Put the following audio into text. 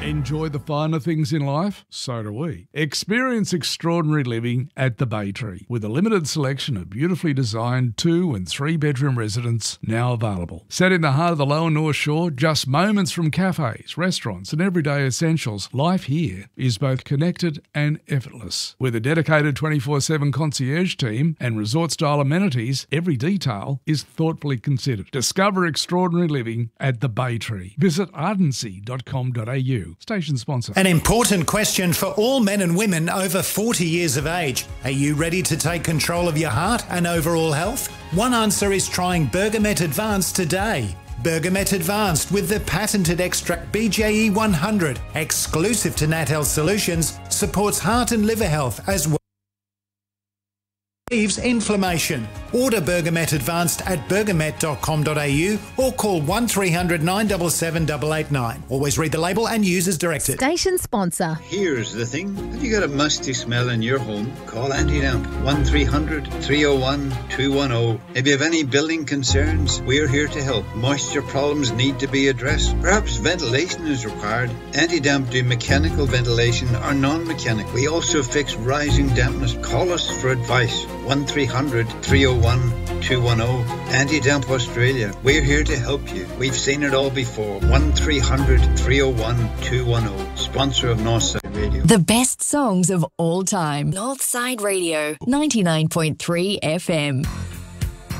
Enjoy the finer things in life? So do we. Experience extraordinary living at the Bay Tree with a limited selection of beautifully designed 2 and 3 bedroom residences now available. Set in the heart of the Lower North Shore, just moments from cafes, restaurants and everyday essentials, life here is both connected and effortless. With a dedicated 24/7 concierge team and resort-style amenities, every detail is thoughtfully considered. Discover extraordinary living at the Bay Tree. Visit ardency.com.au. Station sponsor. An important question for all men and women over 40 years of age. Are you ready to take control of your heart and overall health? One answer is trying Bergamet Advanced today. Bergamet Advanced with the patented extract BJE 100, exclusive to Nat Health Solutions, supports heart and liver health as well. Relieves inflammation. Order Bergamet Advanced at bergamet.com.au or call 1300 977 889. Always read the label and use as directed. Station sponsor. Here's the thing. Have you got a musty smell in your home? Call Anti-Damp 1300 301 210. If you have any building concerns, we're here to help. Moisture problems need to be addressed. Perhaps ventilation is required. Anti-Damp do mechanical ventilation or non-mechanical. We also fix rising dampness. Call us for advice. 1300 301 210. Anti-Damp Australia. We're here to help you. We've seen it all before. 1300 301 210. Sponsor of Northside Radio. The best songs of all time. Northside Radio. 99.3 FM.